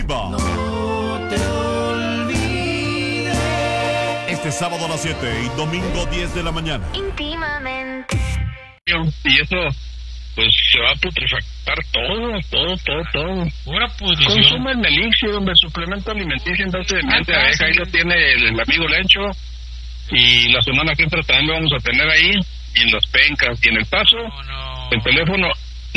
Viva. No te olvides. Este sábado a las 7 y domingo 10 de la mañana. Íntimamente. Y eso, pues se va a putrefactar todo. Pura pudrición. Consumen Elixir, hombre, suplemento alimenticio en base de miel de abeja. Ahí lo tiene el amigo Lencho. Y la semana que entra también lo vamos a tener ahí. Y en Las Pencas y en El Paso. El teléfono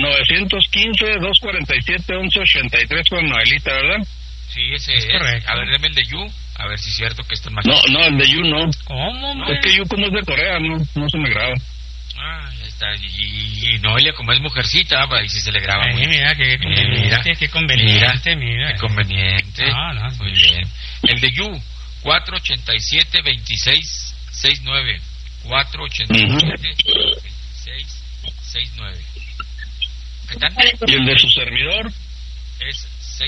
915-247-1183 con Noelita, ¿verdad? Sí, ese es. Correcto. A ver, deme el de Yu. A ver si es cierto que está más. No, el de Yu no. ¿Cómo, hombre? Es que Yu como es de Corea, no se me graba. Ah, ya está. Y Noelia, como es mujercita, ahí sí se le graba muy bien. Mira, qué conveniente, qué conveniente, mira. Qué conveniente. No. Muy bien. El de Yu, 487-2669. 487-2669. ¿Qué tal? ¿Y el de su servidor? Es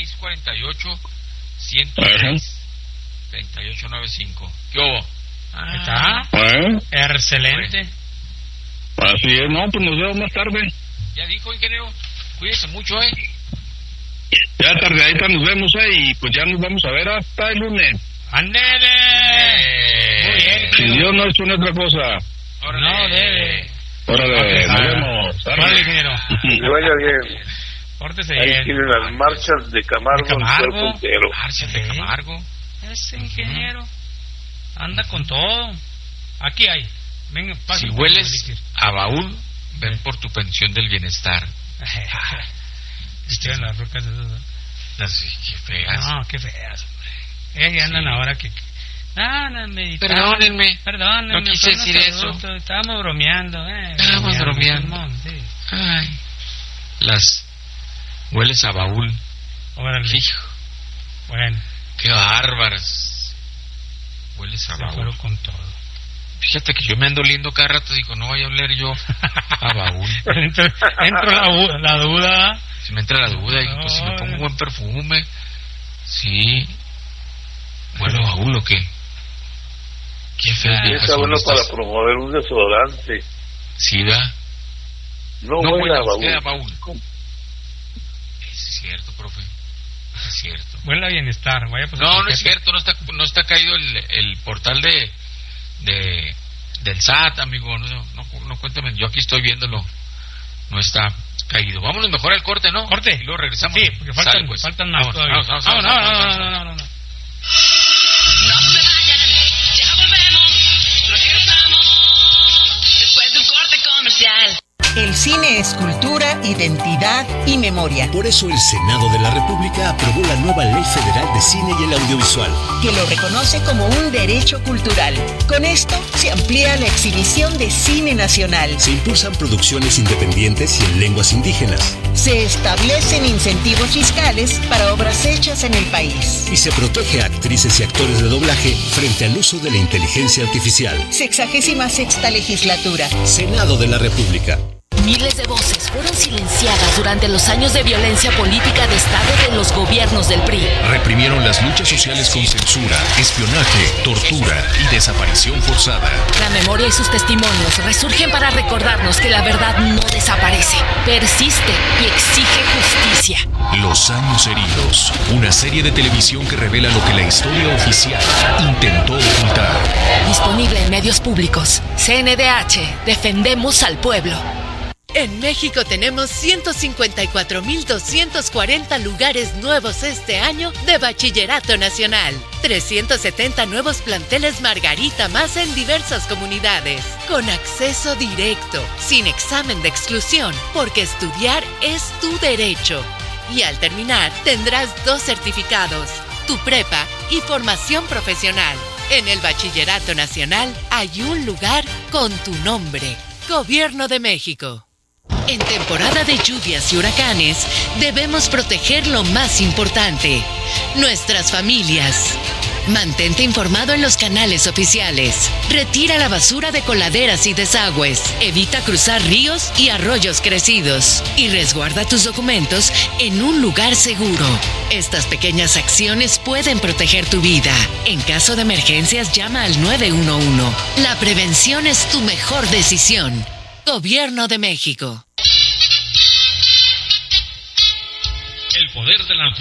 648-106-3895. ¿Qué hubo? ¿Está? Excelente. Así es, no, pues nos vemos más tarde. Ya dijo, ingeniero. Cuídese mucho, Ya tardadita nos vemos, y pues ya nos vamos a ver hasta el lunes. ¡Ándele! Muy bien. Si Dios no es una otra cosa. No debe. Órale, nos vemos. Órale, ingeniero. Que vaya bien. Pórtese Ahí bien. tienen las marchas de Camargo, en Cuerpo Entero. Marchas de Camargo. Ese ingeniero anda con todo. Aquí hay. Venga, pase. Si hueles a baúl, ven por tu pensión del bienestar. Viste las rocas esas. Qué feas. No, qué feas. Andan ahora que... No, meditando. Perdónenme. No quise decir eso. Estábamos bromeando. Estábamos bromeando. Simón, sí. Ay. Las... Hueles a baúl. Órale. Hijo. Bueno. Qué bárbaras. Hueles a baúl. Con todo. Fíjate que yo me ando oliendo cada rato. Digo, no voy a oler yo a baúl. Entro la duda. Si me entra la duda, digo, pues si me pongo un buen perfume. Sí. ¿Huele a baúl o qué? Qué feo. Está bueno para promover un desodorante. Sí, ¿verdad? No huele a baúl. Es cierto, profe. Es cierto. Huele a bienestar. Vaya, pues, no es cierto. No está caído el portal del SAT, amigo. No cuéntame. Yo aquí estoy viéndolo. No está caído. Vámonos mejor al corte, ¿no? Corte. Y luego regresamos. Sí, porque faltan más todavía. Vamos. No. No se vayan, ya volvemos, regresamos después de un corte comercial. El cine es cultura, identidad y memoria. Por eso el Senado de la República aprobó la nueva Ley Federal de Cine y el Audiovisual, que lo reconoce como un derecho cultural. Con esto se amplía la exhibición de cine nacional. Se impulsan producciones independientes y en lenguas indígenas. Se establecen incentivos fiscales para obras hechas en el país. Y se protege a actrices y actores de doblaje frente al uso de la inteligencia artificial. 66ª legislatura. Senado de la República. Miles de voces fueron silenciadas durante los años de violencia política de Estado de los gobiernos del PRI. Reprimieron las luchas sociales con censura, espionaje, tortura y desaparición forzada. La memoria y sus testimonios resurgen para recordarnos que la verdad no desaparece, persiste y exige justicia. Los años heridos, una serie de televisión que revela lo que la historia oficial intentó ocultar. Disponible en medios públicos. CNDH, defendemos al pueblo. En México tenemos 154,240 lugares nuevos este año de Bachillerato Nacional. 370 nuevos planteles Margarita más en diversas comunidades. Con acceso directo, sin examen de exclusión, porque estudiar es tu derecho. Y al terminar, tendrás 2 certificados, tu prepa y formación profesional. En el Bachillerato Nacional hay un lugar con tu nombre. Gobierno de México. En temporada de lluvias y huracanes, debemos proteger lo más importante, nuestras familias. Mantente informado en los canales oficiales. Retira la basura de coladeras y desagües. Evita cruzar ríos y arroyos crecidos. Y resguarda tus documentos en un lugar seguro. Estas pequeñas acciones pueden proteger tu vida. En caso de emergencias, llama al 911. La prevención es tu mejor decisión. Gobierno de México. El poder de la